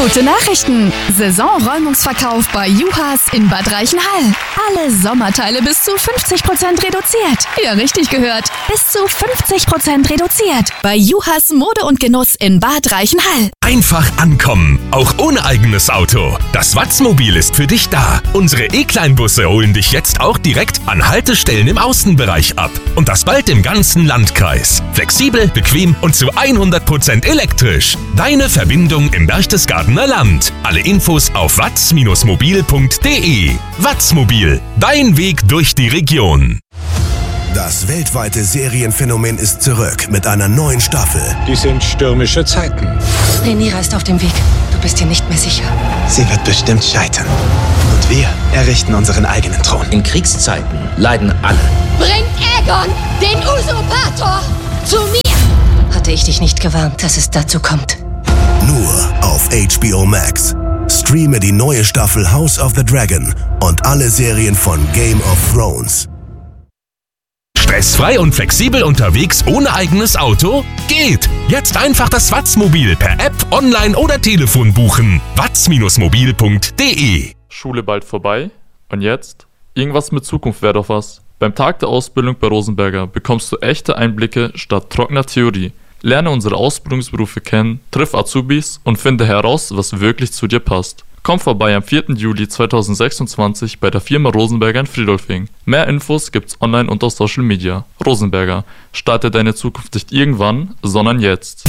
Gute Nachrichten! Saisonräumungsverkauf bei Juhas in Bad Reichenhall. Alle Sommerteile bis zu 50% reduziert. Ja, richtig gehört. Bis zu 50% reduziert. Bei Juhas Mode und Genuss in Bad Reichenhall. Einfach ankommen, auch ohne eigenes Auto. Das Watzmobil ist für dich da. Unsere E-Kleinbusse holen dich jetzt auch direkt an Haltestellen im Außenbereich ab. Und das bald im ganzen Landkreis. Flexibel, bequem und zu 100% elektrisch. Deine Verbindung im Berchtesgadener Land. Alle Infos auf watz-mobil.de. Watzmobil, dein Weg durch die Region. Das weltweite Serienphänomen ist zurück mit einer neuen Staffel. Dies sind stürmische Zeiten. Rhaenyra ist auf dem Weg. Du bist dir nicht mehr sicher. Sie wird bestimmt scheitern. Und wir errichten unseren eigenen Thron. In Kriegszeiten leiden alle. Bringt Aegon, den Usurpator, zu mir! Hatte ich dich nicht gewarnt, dass es dazu kommt? Nur auf HBO Max. Streame die neue Staffel House of the Dragon und alle Serien von Game of Thrones. Stressfrei und flexibel unterwegs ohne eigenes Auto? Geht! Jetzt einfach das Watzmobil per App, online oder Telefon buchen. watz-mobil.de. Schule bald vorbei? Und jetzt? Irgendwas mit Zukunft wäre doch was. Beim Tag der Ausbildung bei Rosenberger bekommst du echte Einblicke statt trockener Theorie. Lerne unsere Ausbildungsberufe kennen, triff Azubis und finde heraus, was wirklich zu dir passt. Komm vorbei am 4. Juli 2026 bei der Firma Rosenberger in Friedolfing. Mehr Infos gibt's online und auf Social Media. Rosenberger, starte deine Zukunft nicht irgendwann, sondern jetzt.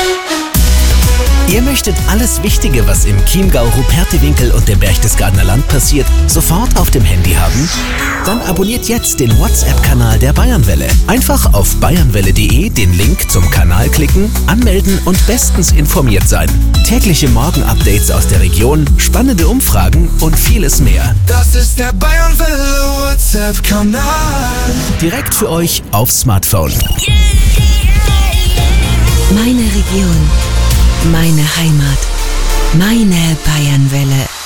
Ihr möchtet alles Wichtige, was im Chiemgau, Rupertiwinkel und dem Berchtesgadener Land passiert, sofort auf dem Handy haben? Dann abonniert jetzt den WhatsApp-Kanal der Bayernwelle. Einfach auf bayernwelle.de den Link zum Kanal klicken, anmelden und bestens informiert sein. Tägliche Morgen-Updates aus der Region, spannende Umfragen und vieles mehr. Das ist der Bayernwelle WhatsApp-Kanal. Direkt für euch aufs Smartphone. Meine Region. Meine Heimat. Meine Bayernwelle.